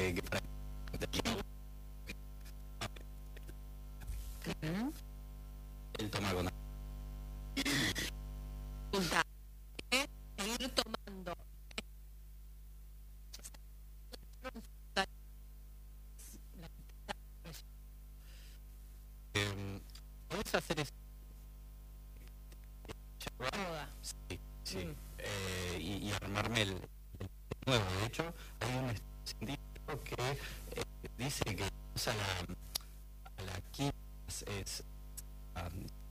que para él toma con seguir tomando podés hacer eso. Sí, sí. Y armarme el nuevo. De hecho, hay un científico que dice que usa a la química es